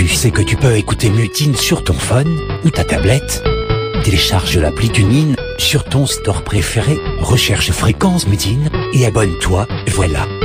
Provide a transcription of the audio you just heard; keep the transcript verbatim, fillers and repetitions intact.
Tu sais que tu peux écouter Mutine sur ton phone ou ta tablette? Télécharge l'appli TuneIn sur ton store préféré, recherche Fréquence Mutine et abonne-toi, voilà.